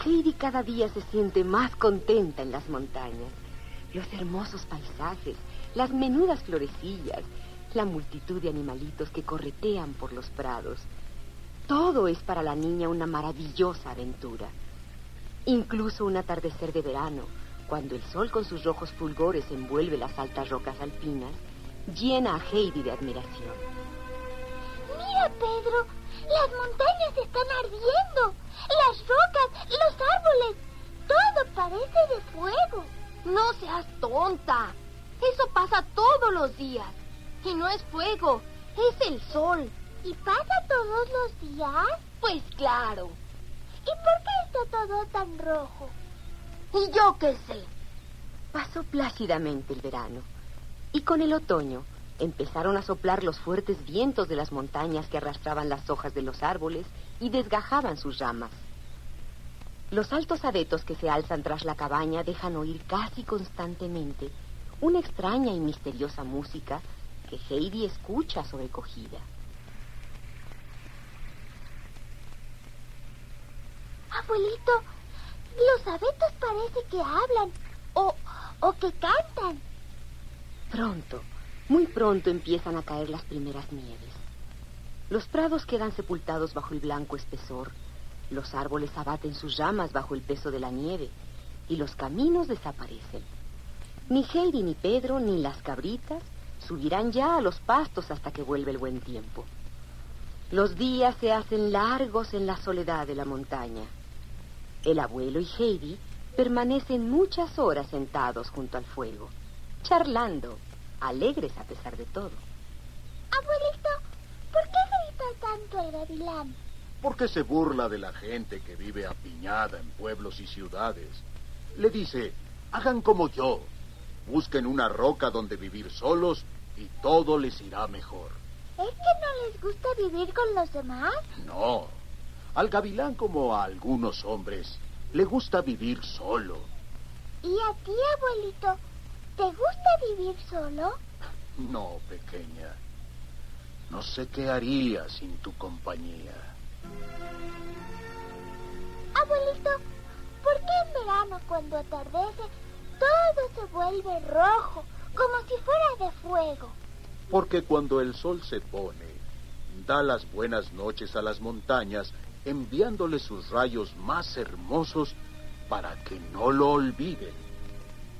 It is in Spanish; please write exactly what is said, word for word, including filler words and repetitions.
Heidi cada día se siente más contenta en las montañas. Los hermosos paisajes, las menudas florecillas, la multitud de animalitos que corretean por los prados. Todo es para la niña una maravillosa aventura. Incluso un atardecer de verano, cuando el sol con sus rojos fulgores envuelve las altas rocas alpinas, llena a Heidi de admiración. Mira, Pedro, las montañas están ardiendo. Las rocas, los árboles, todo parece de fuego. No seas tonta. Eso pasa todos los días. Y no es fuego, es el sol. ¿Y pasa todos los días? Pues claro. ¿Y por qué está todo tan rojo? ¿Y yo qué sé? Pasó plácidamente el verano, y con el otoño empezaron a soplar los fuertes vientos de las montañas que arrastraban las hojas de los árboles y desgajaban sus ramas. Los altos abetos que se alzan tras la cabaña dejan oír casi constantemente una extraña y misteriosa música que Heidi escucha sobrecogida. Abuelito, los abetos parece que hablan o, o que cantan. Pronto, muy pronto empiezan a caer las primeras nieves. Los prados quedan sepultados bajo el blanco espesor, los árboles abaten sus ramas bajo el peso de la nieve y los caminos desaparecen. Ni Heidi, ni Pedro, ni las cabritas subirán ya a los pastos hasta que vuelva el buen tiempo. Los días se hacen largos en la soledad de la montaña. El abuelo y Heidi permanecen muchas horas sentados junto al fuego, charlando, alegres a pesar de todo. Abuelito, ¿por qué grita tanto el gavilán? Porque se burla de la gente que vive apiñada en pueblos y ciudades. Le dice, hagan como yo, busquen una roca donde vivir solos y todo les irá mejor. ¿Es que no les gusta vivir con los demás? No, al gavilán como a algunos hombres le gusta vivir solo. ¿Y a ti, abuelito, te gusta vivir solo? No, pequeña, no sé qué haría sin tu compañía. Abuelito, ¿por qué en verano cuando atardece todo se vuelve rojo, como si fuera de fuego? Porque cuando el sol se pone, da las buenas noches a las montañas, enviándoles sus rayos más hermosos para que no lo olviden.